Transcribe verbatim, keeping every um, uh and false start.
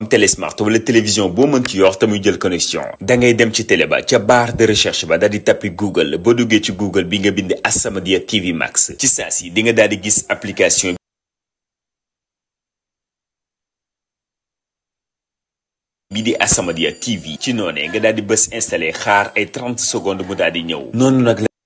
télé smart wala télévision boo mën ci yor te muy jël connexion da ngay dem ci télé ba ca barre de recherche ba daal di tappi Google boo duggee ci Google bi nga bind As-Samadiyya T V Max ci saa si di nga daal di gis application bi di As-Samadiyya T V ci noonee nga daal di bës installé xaar ay trente secondes mu daal di ñëw noonu nag